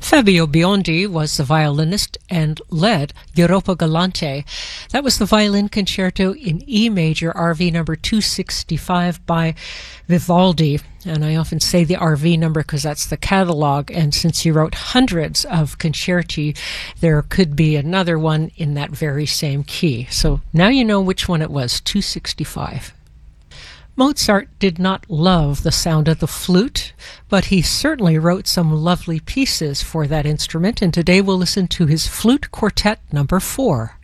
Fabio Biondi was the violinist and led Europa Galante. That was the violin concerto in E major, RV number 265 by Vivaldi. And I often say the RV number because that's the catalog. And since he wrote hundreds of concerti, there could be another one in that very same key. So now you know which one it was, 265. Mozart did not love the sound of the flute, but he certainly wrote some lovely pieces for that instrument, and today we'll listen to his Flute Quartet number 4.